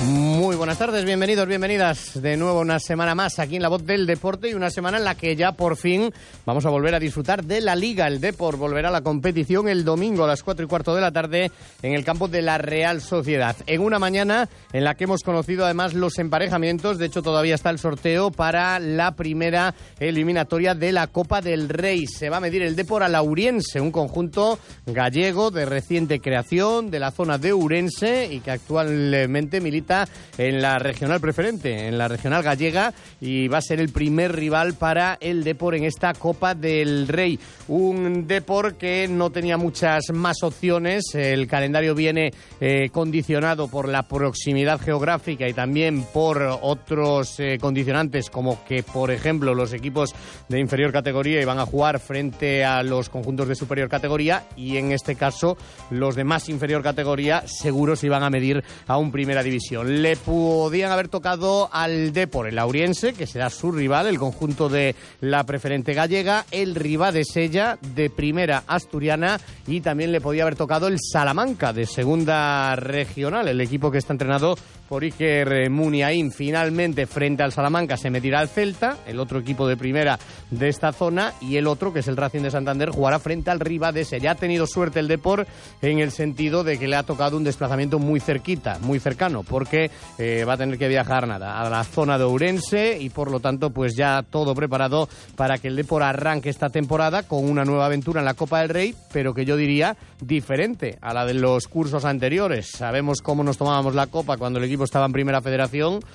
Muy buenas tardes, bienvenidos, bienvenidas de nuevo una semana más aquí en La Voz del Deporte y una semana en la que ya por fin vamos a volver a disfrutar de la Liga. El Depor volverá a la competición el domingo a las 4:15 de la tarde en el campo de la Real Sociedad. En una mañana en la que hemos conocido además los emparejamientos, de hecho todavía está el sorteo para la primera eliminatoria de la Copa del Rey. Se va a medir el Depor a Lauriense, un conjunto gallego de reciente creación de la zona de Ourense y que actualmente milita en la regional preferente, en la regional gallega, y va a ser el primer rival para el Depor en esta Copa del Rey. Un Depor que no tenía muchas más opciones. El calendario viene condicionado por la proximidad geográfica y también por otros condicionantes, como que, por ejemplo, los equipos de inferior categoría iban a jugar frente a los conjuntos de superior categoría y en este caso los de más inferior categoría seguro se iban a medir a un primera división. Le podían haber tocado al Depor, el Lauriense, que será su rival, el conjunto de la preferente gallega, el Ribadesella de primera asturiana, y también le podía haber tocado el Salamanca de segunda regional, el equipo que está entrenado por Iker Muniain. Finalmente, frente al Salamanca se medirá el Celta, el otro equipo de primera de esta zona, y el otro, que es el Racing de Santander, jugará frente al Ribadesella. Ya ha tenido suerte el Depor en el sentido de que le ha tocado un desplazamiento muy cerquita, muy cercano, porque va a tener que viajar a la zona de Ourense y por lo tanto pues ya todo preparado para que el Depor arranque esta temporada con una nueva aventura en la Copa del Rey, pero que yo diría diferente a la de los cursos anteriores. Sabemos cómo nos tomábamos la Copa cuando el equipo estaba en Primera Federación,